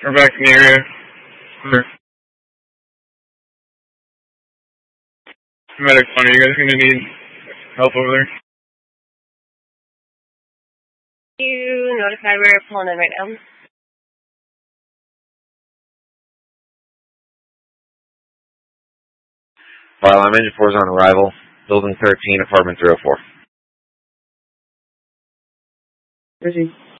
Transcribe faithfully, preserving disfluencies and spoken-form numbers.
We're back in the area. Clear. Medics on, are you guys going to need help over there? You notified we're pulling in right now. File I'm engine four is on arrival. Building thirteen, apartment three oh four. Where's he?